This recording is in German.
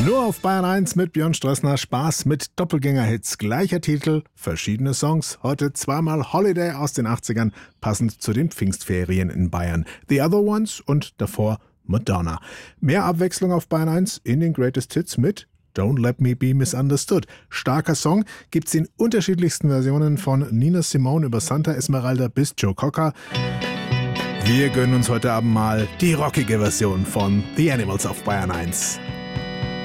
Nur auf Bayern 1 mit Björn Strössner. Spaß mit Doppelgänger-Hits. Gleicher Titel, verschiedene Songs. Heute zweimal Holiday aus den 80ern, passend zu den Pfingstferien in Bayern. The Other Ones und davor Madonna. Mehr Abwechslung auf Bayern 1 in den Greatest Hits mit Don't Let Me Be Misunderstood. Starker Song, gibt's in unterschiedlichsten Versionen von Nina Simone über Santa Esmeralda bis Joe Cocker. Wir gönnen uns heute Abend mal die rockige Version von The Animals auf Bayern 1.